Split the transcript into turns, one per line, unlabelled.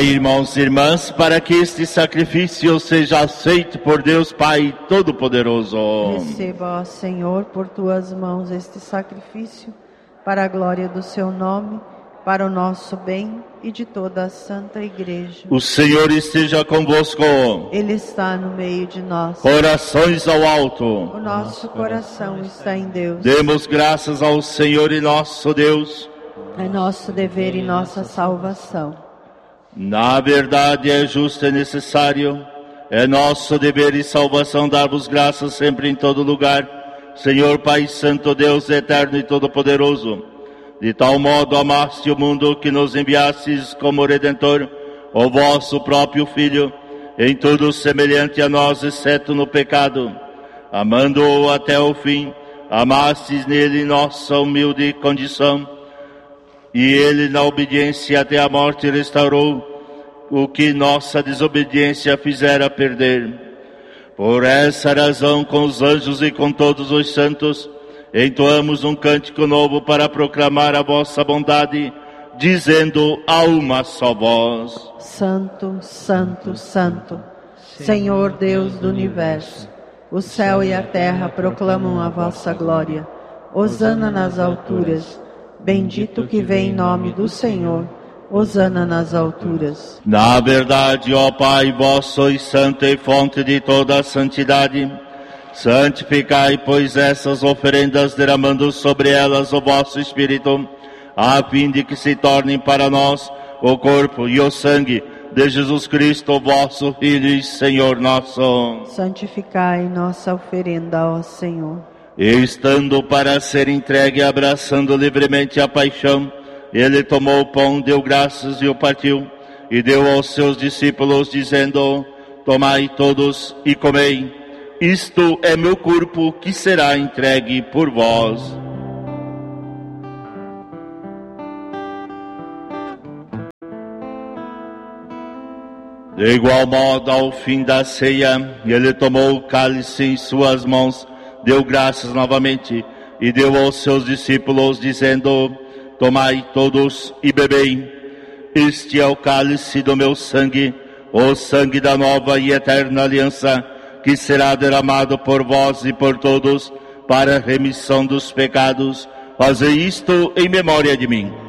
Irmãos e irmãs, para que este sacrifício seja aceito por Deus Pai Todo-Poderoso.
Receba, ó Senhor, por tuas mãos este sacrifício, para a glória do seu nome, para o nosso bem e de toda a Santa Igreja.
O Senhor esteja convosco.
Ele está no meio de nós.
Corações ao alto.
O nosso coração está em Deus.
Demos graças ao Senhor e nosso Deus.
É nosso dever e nossa salvação.
Na verdade é justo e necessário, é nosso dever e salvação dar-vos graças sempre em todo lugar, Senhor Pai Santo, Deus eterno e todo-poderoso. De tal modo amaste o mundo que nos enviastes como Redentor, o vosso próprio Filho, em tudo semelhante a nós, exceto no pecado. Amando-o até o fim, amastes nele nossa humilde condição, e ele na obediência até a morte restaurou o que nossa desobediência fizera perder. Por essa razão, com os anjos e com todos os santos, entoamos um cântico novo para proclamar a vossa bondade, dizendo a uma só voz:
Santo, Santo, Santo, Senhor Deus do Universo, o céu e a terra proclamam a vossa glória. Hosana nas alturas. Bendito que vem em nome do Senhor, hosana nas alturas.
Na verdade, ó Pai, vós sois santo e fonte de toda a santidade. Santificai, pois, essas oferendas, derramando sobre elas o vosso Espírito, a fim de que se tornem para nós o corpo e o sangue de Jesus Cristo, vosso Filho e Senhor nosso.
Santificai nossa oferenda, ó Senhor.
E estando para ser entregue, abraçando livremente a paixão, ele tomou o pão, deu graças e o partiu, e deu aos seus discípulos, dizendo: Tomai todos e comei, isto é meu corpo que será entregue por vós. De igual modo, ao fim da ceia, ele tomou o cálice em suas mãos, deu graças novamente e deu aos seus discípulos, dizendo: Tomai todos e bebei. Este é o cálice do meu sangue, o sangue da nova e eterna aliança, que será derramado por vós e por todos para a remissão dos pecados. Fazei isto em memória de mim.